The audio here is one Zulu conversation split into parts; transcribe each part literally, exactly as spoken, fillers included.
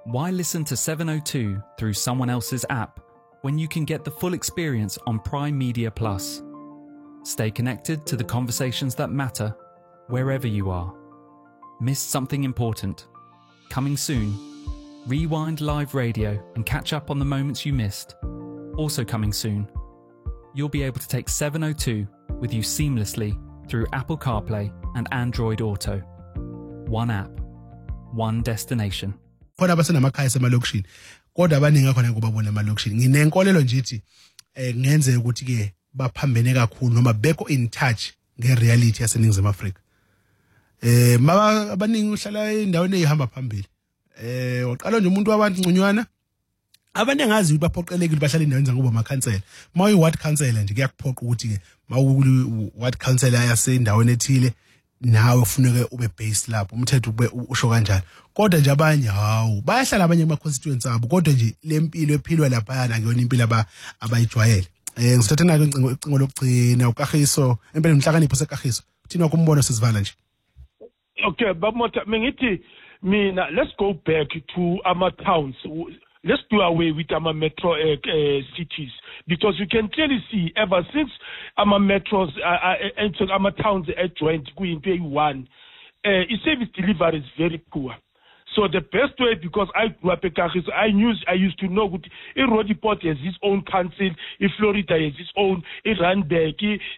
Why listen to seven oh two through someone else's app when you can get the full experience on Prime Media Plus? Stay connected to the conversations that matter wherever you are. Missed something important? Coming soon. Rewind live radio and catch up on the moments you missed. Also coming soon. You'll be able to take seven oh two with you seamlessly through Apple CarPlay and Android Auto. One app, one destination. Kodwa basenamakhaya esemalokishini kodwa abaningi akhona ngobabona emalokishini nginenkolelo nje ithi eh ngenze ukuthi ke baphambene kakhulu noma beko in touch ngereality yaseNingizimu Afrika. Eh maba abaningi uhlala endaweni ehamba phambili. Eh waqala nje umuntu wabantu ngcunywana abaningi ngazi ukuthi baphoqelekile bahlala endaweni zangoba amakhansela. Mayi ward councillor nje kuyakuphoqa ukuthi ke mawuli ward councillor yasendaweni ethile nawe ufuneke ube based lapho umthetho ube usho kanjalo kodwa nje abanye hawu bayahlala abanye ama constituents abo kodwa nje lempilo ephilwa lapha yana ngiyona impilo aba abayijwayele. Eh ngisithathena ke incingo icingo lokugcina uKagiso empela umhlakanipho seKagiso uthina kumbono sisivala nje. Okay babamota mengithi mina let's go back to our towns. Let's do away with our metro uh, uh, cities because you can clearly see ever since our metros and uh, uh, our towns are joined going to one, uh, service delivery is very poor. So the best way, because I grew up in Kagiso, I knew, I used to know that Roodepoort has its own council, in Florida has its own, in Randburg,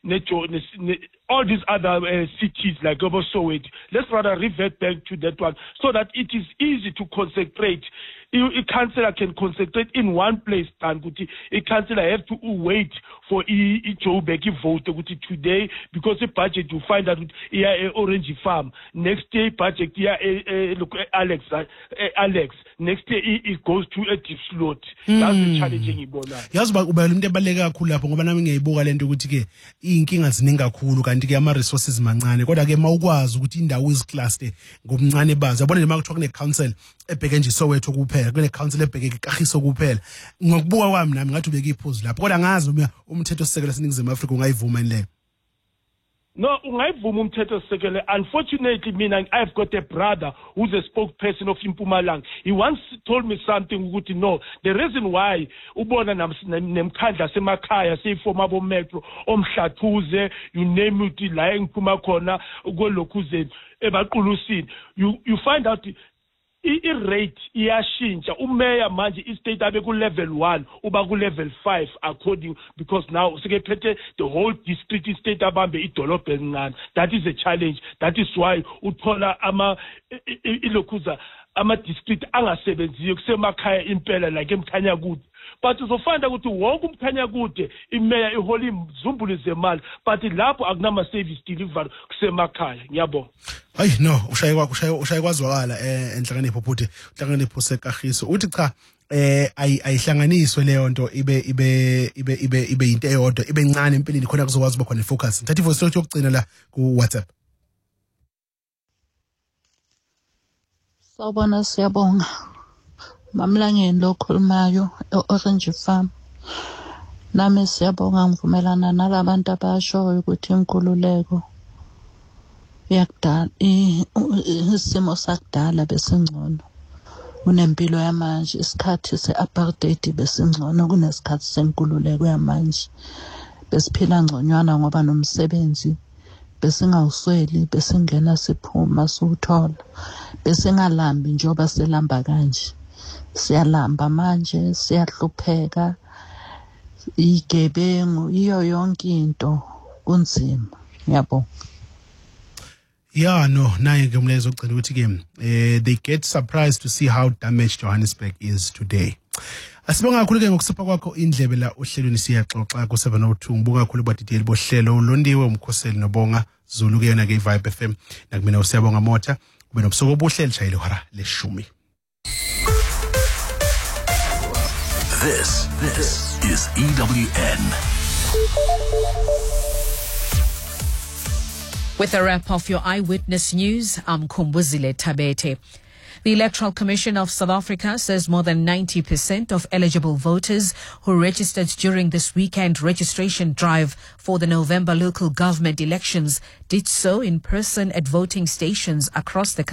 all these other uh, cities like Soweto. Let's rather revert back to that one so that it is easy to concentrate. A councillor can concentrate in one place, and a councillor have to wait for a Joburg vote today because the budget you find that here a orange farm. Next day budget here look Alex Alex. Next day it goes to a deep slot. That's the challenging ibona. Yazi ba uba umuntu ebaleka kakhulu lapho ngoba nami ngiyibuka lento ukuthi ke inkinga ziningi kakhulu kanti ke ama resources mancane kodwa ke mawukwazi ukuthi indawo iziclassed ngomncane bazo yabona nje makuthiwa kune council ebheke nje Soweto kuphela kune council ebheke eKagiso kuphela ngokubuka kwami nami ngathi ubeka iphuzu lapho kodwa ngazi umthetho sisekelo seNingizimu Afrika ungayivuma ile. No, ungayivuma umthetho sisekelo. Unfortunately, mina I've got a brother who's a spokesperson of Mpumalanga. He once told me something ukuthi no, the reason why ubona nemkhandla semakhaya seyifoma bo metro omhlathuze you name it la engiphuma khona ukolokhuze ebaqulusini you you find out i-rate iyashintsha umeya manje i-state abe ku-level one uba ku-level five according because now sekephethe the whole district i-state abambe idolobha elincane. That is a challenge. That is why uthola ama ilokhuza ama-district angasebenziyo kusemakhaya impela like eMkhanyakude. But uzofanda ukuthi wonke uMkhanyakude imeya iholi imzumbulu zemali but lapho akunama service delivery kusemakhaya. Ngiyabonga. Hayi no ushaye kwakho ushaye ushaye kwazwakala eh enhlakanipho futhi enhlakanipho seKagiso uthi cha eh ayihlanganiswe leyo nto ibe ibe ibe ibe ibe into eyodwa ibe ncane empilini khona kuzokwazi ukuba khona focus. Thathi voice note yokugcina la ku WhatsApp. Sawubona siyabonga. Mamlangeni lo khulumayo e-Orange Farm. Nami siyabonga ngivumelana nalabantu abashoyo ukuthi inkululeko yakudala isimo sakudala besingcono. Unempilo yamanje isikhathi se-apartheid besingcono kunesikhathi senkululeko yamanje. Besiphila ngconywana ngoba nomsebenzi besingawusweli besingena siphuma suthola. Besingalambi njoba selamba kanje. Siyalamba manje siyahlupheka igebengu iyo yonke into kunzima. Ngiyabonga. Yeah, no, naye ke umlezo ogcina ukuthi ke eh they get surprised to see how damaged Johannesburg is today. Asibonga kakhulu ke ngokusipha kwakho indlebe la ohlelweni siyaxoxa ku seven oh two ngibuka kakhulu badideli bohlelo ulondiwe umkhoseli nobonga Zulu ke yona ke Vibe F M nakumina usiyabonga motha kube nobusuku obuhle lishayile hora leshumi. This, this is E W N. With a wrap of your Eyewitness News, I'm Kumbuzile Tabete. The Electoral Commission of South Africa says more than ninety percent of eligible voters who registered during this weekend registration drive for the November local government elections did so in person at voting stations across the country.